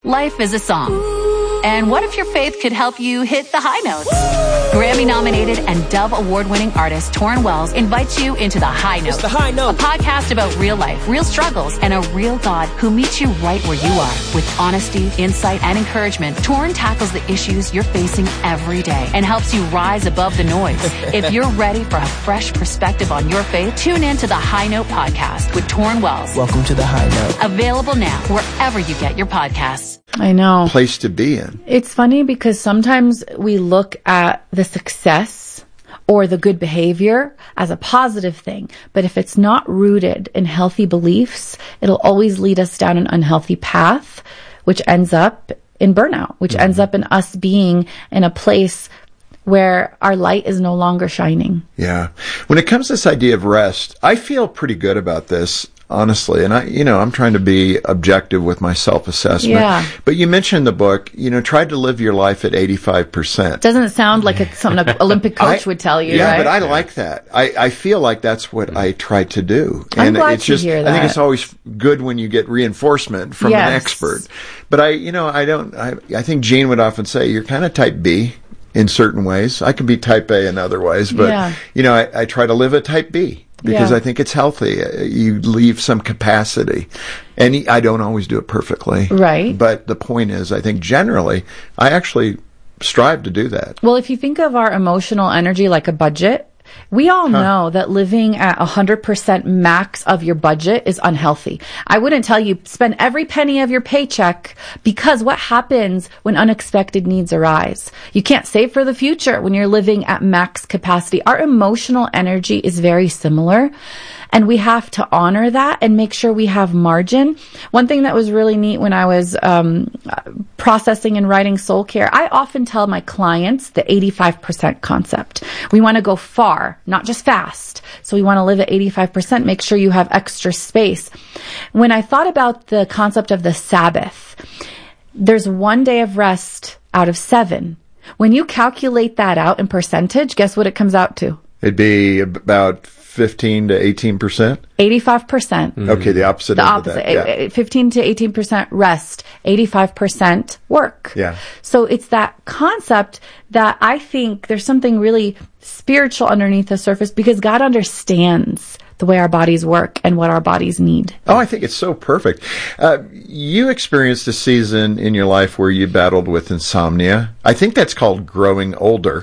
Life is a song. And what if your faith could help you hit the high notes? Grammy-nominated and Dove Award-winning artist Torrin Wells invites you into The High Note. It's The High Note. A podcast about real life, real struggles, and a real God who meets you right where you are. With honesty, insight, and encouragement, Torrin tackles the issues you're facing every day and helps you rise above the noise. If you're ready for a fresh perspective on your faith, tune in to The High Note podcast with Torrin Wells. Welcome to The High Note. Available now wherever you get your podcasts. I know. Place to be in. It's funny because sometimes we look at the success or the good behavior as a positive thing. But if it's not rooted in healthy beliefs, it'll always lead us down an unhealthy path, which ends up in burnout, which ends up in us being in a place where our light is no longer shining. Yeah. When it comes to this idea of rest, I feel pretty good about this. Honestly, and I'm trying to be objective with my self-assessment. Yeah. But you mentioned in the book, try to live your life at 85%. Doesn't sound like it's something an Olympic coach would tell you, yeah, right? But I like that. I feel like that's what I try to do. I'm and glad it's to just, hear that. I think it's always good when you get reinforcement from an expert. But I think Gene would often say, you're kind of type B in certain ways. I can be type A in other ways, but I try to live a type B. Because I think it's healthy. You leave some capacity. And I don't always do it perfectly. Right. But the point is, I think generally, I actually strive to do that. Well, if you think of our emotional energy like a budget, we all know that living at 100% max of your budget is unhealthy. I wouldn't tell you spend every penny of your paycheck, because what happens when unexpected needs arise? You can't save for the future when you're living at max capacity. Our emotional energy is very similar, and we have to honor that and make sure we have margin. One thing that was really neat when I was processing and writing Soul Care, I often tell my clients the 85% concept. We want to go far, not just fast. So we want to live at 85%, make sure you have extra space. When I thought about the concept of the Sabbath, there's 1 day of rest out of 7. When you calculate that out in percentage, guess what it comes out to? It'd be about 15 to 18%? 85%. Okay, the opposite. The opposite. Yeah. 15 to 18% rest, 85% work. Yeah. So it's that concept that I think there's something really spiritual underneath the surface, because God understands the way our bodies work and what our bodies need. Oh, I think it's so perfect. You experienced a season in your life where you battled with insomnia. I think that's called growing older.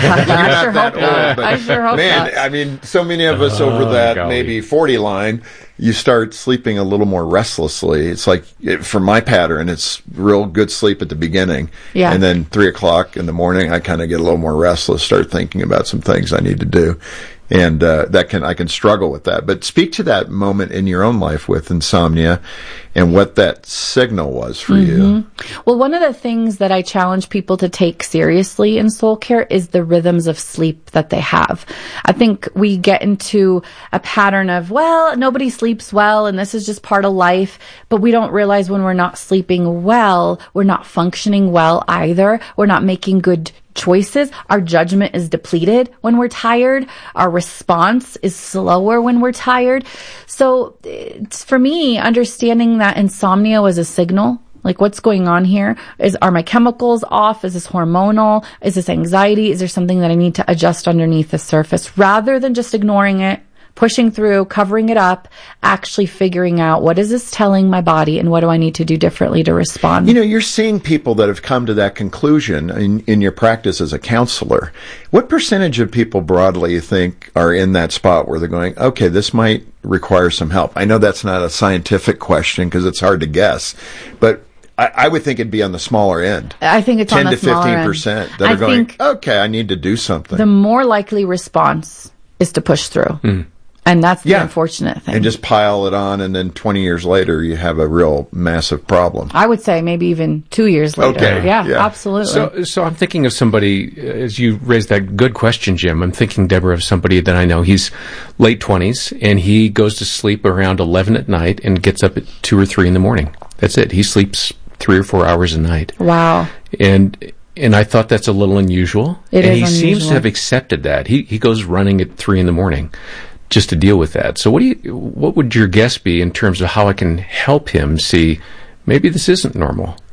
I sure hope not. I sure hope man, not. I mean, so many of us over that maybe 40 line, you start sleeping a little more restlessly. It's like, for my pattern, it's real good sleep at the beginning. Yeah. And then 3 o'clock in the morning, I kind of get a little more restless, start thinking about some things I need to do. And I can struggle with that. But speak to that moment in your own life with insomnia and what that signal was for you. Well, one of the things that I challenge people to take seriously in Soul Care is the rhythms of sleep that they have. I think we get into a pattern of, well, nobody sleeps well and this is just part of life, but we don't realize when we're not sleeping well, we're not functioning well either. We're not making good choices. Our judgment is depleted when we're tired. Our response is slower when we're tired. So for me, understanding that insomnia was a signal, like what's going on here? Are my chemicals off? Is this hormonal? Is this anxiety? Is there something that I need to adjust underneath the surface? Rather than just ignoring it, pushing through, covering it up, actually figuring out what is this telling my body and what do I need to do differently to respond. You're seeing people that have come to that conclusion in your practice as a counselor. What percentage of people broadly you think are in that spot where they're going, okay, this might require some help? I know that's not a scientific question because it's hard to guess, but I would think it'd be on the smaller end. I think it's on the smaller end. 10 to 15% that are going, okay, I need to do something. The more likely response is to push through. And that's the unfortunate thing. And just pile it on, and then 20 years later, you have a real massive problem. I would say maybe even 2 years later. Okay. Yeah, absolutely. So I'm thinking of somebody, as you raised that good question, Jim, I'm thinking, Deborah, of somebody that I know. He's late 20s, and he goes to sleep around 11 at night and gets up at 2 or 3 in the morning. That's it. He sleeps 3 or 4 hours a night. Wow. And I thought that's a little unusual. It is unusual. And he seems to have accepted that. He goes running at 3 in the morning just to deal with that. So what would your guess be in terms of how I can help him see maybe this isn't normal?